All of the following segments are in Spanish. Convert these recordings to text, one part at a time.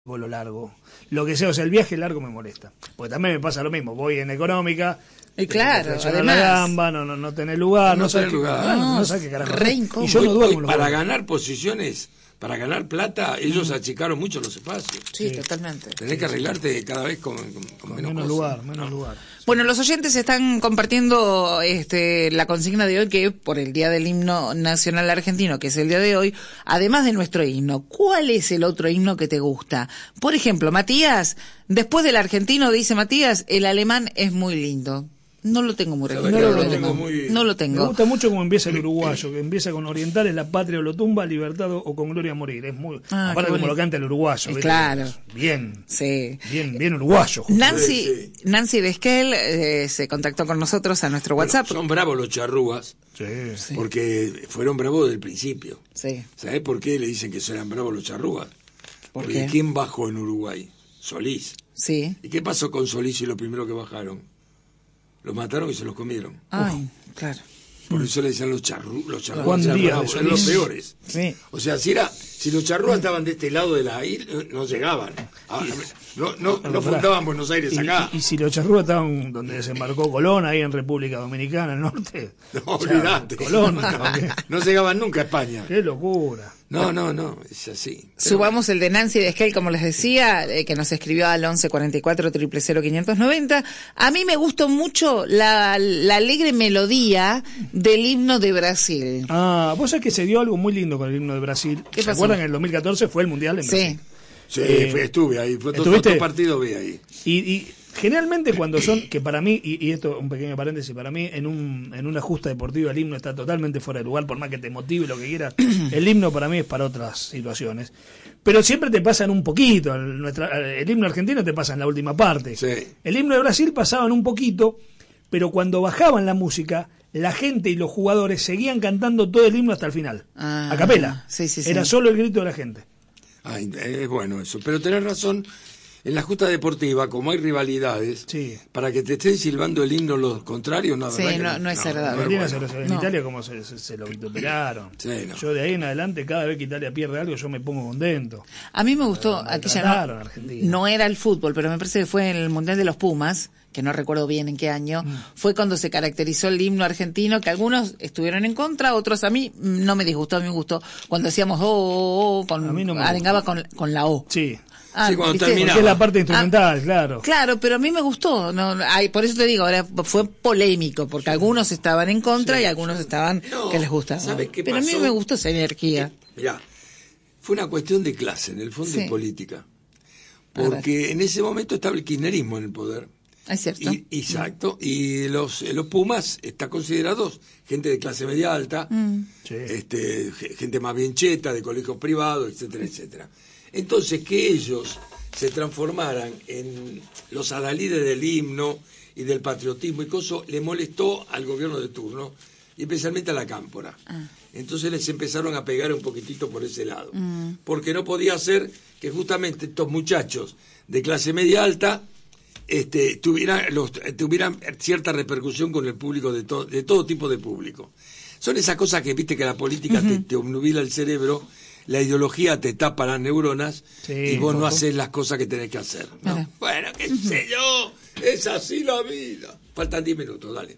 lo largo. Lo que sea, o sea, el viaje largo me molesta. Porque también me pasa lo mismo, voy en económica. Y claro, además. La gamba, no tenés lugar. No tenés lugar. No sabes qué carajo. Y yo no duermo. Para ganar posiciones, para ganar plata, ellos achicaron mucho los espacios. Sí, totalmente. Tenés que arreglarte cada vez con menos lugar. Bueno, los oyentes están compartiendo la consigna de hoy, que por el Día del Himno Nacional Argentino, que es el día de hoy, además de nuestro himno, ¿cuál es el otro himno que te gusta? Por ejemplo, Matías, después del argentino, dice Matías, el alemán es muy lindo. No lo tengo muy registrado. No lo tengo. Me gusta mucho cómo empieza el uruguayo, que empieza con orientales, la patria o lo tumba, libertad o con gloria a morir. Es muy aparte como lo canta el uruguayo. Claro. Bien. Sí. Bien uruguayo. Nancy Desquel se contactó con nosotros a nuestro WhatsApp. Son bravos los charrúas. Sí. Porque fueron bravos del principio. Sí. ¿Sabés por qué le dicen que eran bravos los charrúas? Porque qué? ¿quién bajó en Uruguay? Solís. Sí. ¿Y qué pasó con Solís y lo primero que bajaron? Los mataron y se los comieron. Ay, claro. Por eso le decían los charrúas. Juan Díaz, eran los peores. Sí. O sea, si los charrúas estaban de este lado de la isla, no llegaban. No fundaban Buenos Aires acá. Y si los charrúas estaban donde desembarcó Colón, ahí en República Dominicana, el norte. No, olvidate. Colón. No llegaban nunca a España. Qué locura. No, es así. Subamos el de Nancy Desquel, como les decía, que nos escribió al 1144 000 590. A mí me gustó mucho la alegre melodía del himno de Brasil. Vos sabés que se dio algo muy lindo con el himno de Brasil. ¿Qué pasó? ¿Se acuerdan que en el 2014 fue el Mundial en Brasil? Sí, estuve ahí. Fue todo partido vi ahí. Y generalmente cuando son, que para mí, y esto un pequeño paréntesis, para mí en una justa deportiva el himno está totalmente fuera de lugar, por más que te motive lo que quieras, el himno para mí es para otras situaciones. Pero siempre te pasan un poquito, el himno argentino te pasa en la última parte. Sí. El himno de Brasil pasaban un poquito, pero cuando bajaban la música, la gente y los jugadores seguían cantando todo el himno hasta el final, a capela. Sí. Era solo el grito de la gente. Ay, es bueno eso, pero tenés razón. En la justa deportiva, como hay rivalidades, para que te estén silbando el himno los contrarios, no es agradable. En Italia como se lo vituperaron. Yo de ahí en adelante, cada vez que Italia pierde algo, yo me pongo contento. A mí me gustó aquella, no era el fútbol, pero me parece que fue en el Mundial de los Pumas, que no recuerdo bien en qué año, fue cuando se caracterizó el himno argentino, que algunos estuvieron en contra, otros a mí no me disgustó, a mí me gustó cuando decíamos arengaba con la O. Sí. Cuando terminaba. Porque es la parte instrumental, claro. Claro, pero a mí me gustó. Por eso te digo, ahora fue polémico, porque algunos estaban en contra y algunos estaban que les gustaba. ¿Sabes qué pero pasó? A mí me gustó esa energía. Mirá, fue una cuestión de clase, en el fondo, y política. Porque en ese momento estaba el kirchnerismo en el poder. Es cierto. Exacto. Y los Pumas están considerados gente de clase media alta, gente más bien cheta, de colegios privados, etcétera, etcétera. Entonces, que ellos se transformaran en los adalides del himno y del patriotismo y cosas, le molestó al gobierno de turno y especialmente a la cámpora. Entonces les empezaron a pegar un poquitito por ese lado. Porque no podía ser que justamente estos muchachos de clase media alta tuvieran cierta repercusión con el público de todo tipo de público. Son esas cosas que viste que la política te obnubila el cerebro, la ideología te tapa las neuronas y vos no haces las cosas que tenés que hacer, ¿no? Bueno, qué sé yo, es así la vida. Faltan 10 minutos, dale.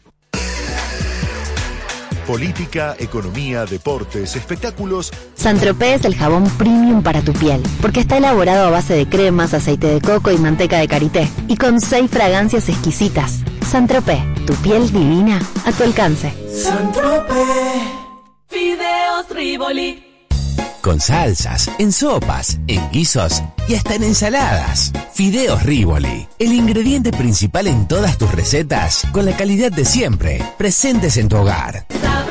Política, economía, deportes, espectáculos. Saint-Tropez es el jabón premium para tu piel, porque está elaborado a base de cremas, aceite de coco y manteca de karité, y con 6 fragancias exquisitas. Saint-Tropez, tu piel divina a tu alcance. Saint-Tropez. Fideos Rivoli. Con salsas, en sopas, en guisos y hasta en ensaladas. Fideos Rivoli, el ingrediente principal en todas tus recetas, con la calidad de siempre, presentes en tu hogar.